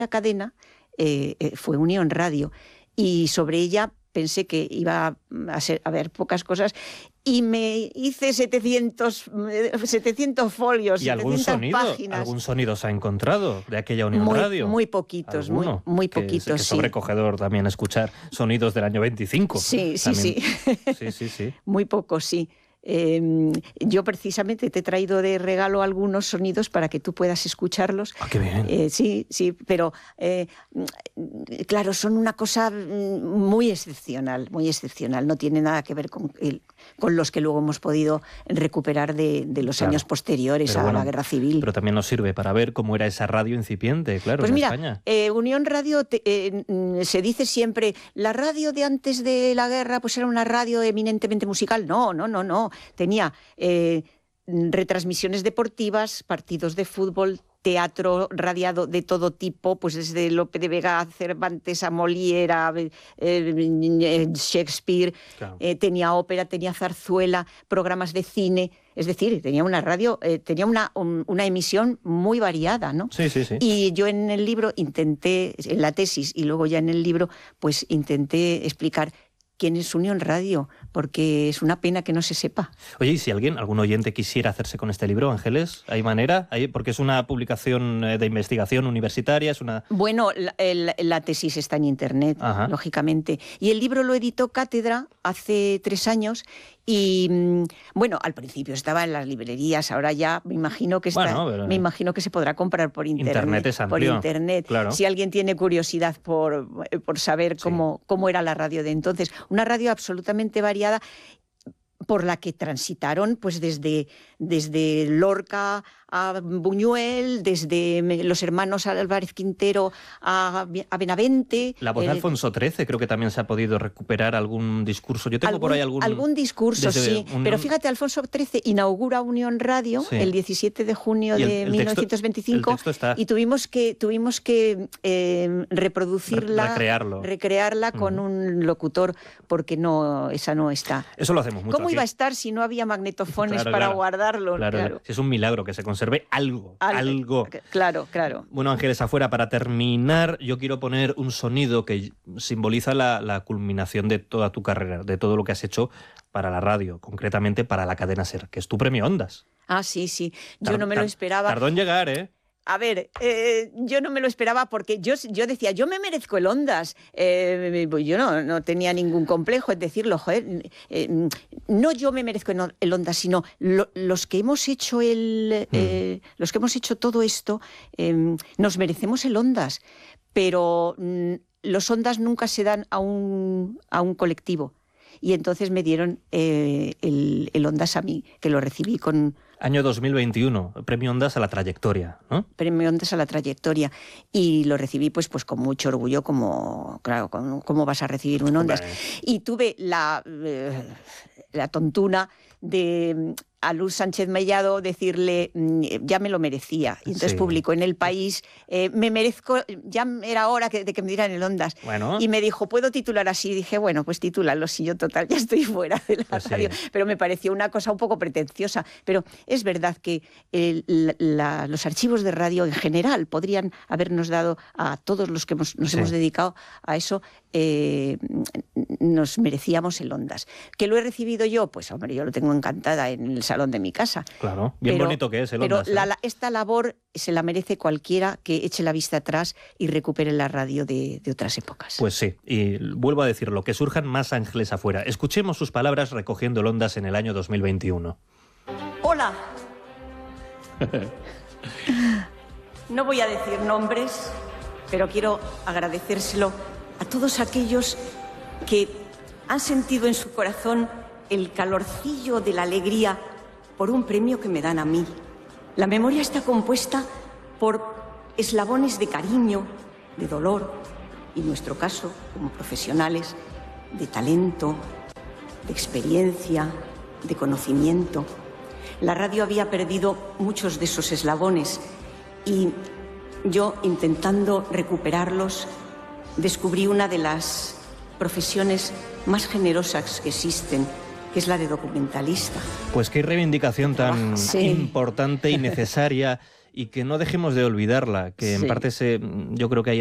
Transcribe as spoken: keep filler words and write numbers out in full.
cadena eh, eh, fue Unión Radio, y sobre ella pensé que iba a, ser, a haber pocas cosas, y me hice setecientos, setecientos folios, ¿Y algún setecientas sonido, páginas. algún sonido se ha encontrado de aquella Unión muy, Radio? Muy poquitos, muy, muy poquitos, que, que sí. Es sobrecogedor también escuchar sonidos del año veinticinco. Sí, sí, también. sí. Sí, sí, sí. Muy pocos, sí. Eh, yo precisamente te he traído de regalo algunos sonidos para que tú puedas escucharlos. Ah, qué bien. Eh, sí, sí, pero eh, claro, son una cosa muy excepcional, muy excepcional. No tiene nada que ver con, el, con los que luego hemos podido recuperar de, de los claro, años posteriores a bueno, la Guerra Civil. Pero también nos sirve para ver cómo era esa radio incipiente, claro, pues en mira, España. Eh, Unión Radio, te, eh, se dice siempre, la radio de antes de la guerra pues era una radio eminentemente musical. No, no, no, no. Tenía eh, retransmisiones deportivas, partidos de fútbol, teatro radiado de todo tipo, pues desde Lope de Vega, Cervantes, a Molière, eh, Shakespeare, claro. eh, tenía ópera, tenía zarzuela, programas de cine, es decir, tenía una radio, eh, tenía una, un, una emisión muy variada, ¿no? Sí, sí, sí. Y yo en el libro intenté, en la tesis y luego ya en el libro, pues intenté explicar quién es Unión Radio, porque es una pena que no se sepa. Oye, y si alguien, algún oyente quisiera hacerse con este libro, Ángeles, ¿hay manera? ¿Hay? Porque es una publicación de investigación universitaria, es una... Bueno, la, el, la tesis está en internet, Ajá. lógicamente. Y el libro lo editó Cátedra hace tres años y, bueno, al principio estaba en las librerías, ahora ya me imagino que está, bueno, pero... me imagino que se podrá comprar por internet. Internet es amplio. Por internet. Claro. Si alguien tiene curiosidad por, por saber cómo, sí. cómo era la radio de entonces. Una radio absolutamente variada por la que transitaron pues desde, desde Lorca a Buñuel, desde los hermanos Álvarez Quintero a, a Benavente. La voz de Alfonso trece, creo que también se ha podido recuperar algún discurso. Yo tengo algún, por ahí algún... Algún discurso, sí. Un... Pero fíjate, Alfonso trece inaugura Unión Radio sí. el diecisiete de junio el, de el mil novecientos veinticinco texto, el texto está... y tuvimos que, tuvimos que eh, reproducirla, Re recrearlo. recrearla con uh-huh. un locutor, porque no, esa no está. Eso lo hacemos mucho ¿Cómo aquí. iba a estar si no había magnetofones claro, para claro. guardarlo? Claro, claro. Es un milagro que se conserve algo, Al, algo. Claro, claro. Bueno, Ángeles Afuera, para terminar, yo quiero poner un sonido que simboliza la, la culminación de toda tu carrera, de todo lo que has hecho para la radio, concretamente para la cadena SER, que es tu premio Ondas. Ah, sí, sí. Yo Tar no me lo esperaba. Tardó en llegar, ¿eh? A ver, eh, yo no me lo esperaba porque yo, yo decía, yo me merezco el Ondas. Eh, yo no, no tenía ningún complejo en decirlo, joder. Eh, no yo me merezco el Ondas, sino lo, los que hemos hecho el, mm. eh, los que hemos hecho todo esto, eh, nos merecemos el Ondas. Pero mm, los Ondas nunca se dan a un, a un colectivo. Y entonces me dieron eh, el, el Ondas a mí, que lo recibí con... Año dos mil veintiuno, premio Ondas a la trayectoria, ¿no? Premio Ondas a la trayectoria. Y lo recibí pues, pues con mucho orgullo, como, claro, ¿cómo, cómo vas a recibir un Ondas? Vale. Y tuve la, eh, la tontuna de a Luz Sánchez Mellado decirle, ya me lo merecía. Y entonces sí. publicó en El País, eh, me merezco, ya era hora que, de que me dieran el Ondas. Bueno. Y me dijo, ¿puedo titular así? Y dije, bueno, pues titúlalo, si yo total, ya estoy fuera de la pues radio. Sí. Pero me pareció una cosa un poco pretenciosa. Pero es verdad que el, la, la, los archivos de radio en general podrían habernos dado a todos los que hemos, nos sí. hemos dedicado a eso, eh, nos merecíamos el Ondas. ¿Que lo he recibido yo? Pues hombre, yo lo tengo encantada en el salón de mi casa. Claro, bien pero, bonito que es el pero Ondas. Pero ¿eh? la, esta labor se la merece cualquiera que eche la vista atrás y recupere la radio de, de otras épocas. Pues sí, y vuelvo a decirlo, que surjan más Ángeles Afuera. Escuchemos sus palabras recogiendo el Ondas en el año dos mil veintiuno. Hola. No voy a decir nombres, pero quiero agradecérselo a todos aquellos que han sentido en su corazón el calorcillo de la alegría por un premio que me dan a mí. La memoria está compuesta por eslabones de cariño, de dolor, y en nuestro caso, como profesionales, de talento, de experiencia, de conocimiento. La radio había perdido muchos de esos eslabones y yo, intentando recuperarlos, descubrí una de las profesiones más generosas que existen, que es la de documentalista. Pues qué reivindicación tan sí. importante y necesaria y que no dejemos de olvidarla, que en Sí. parte se, yo creo que hay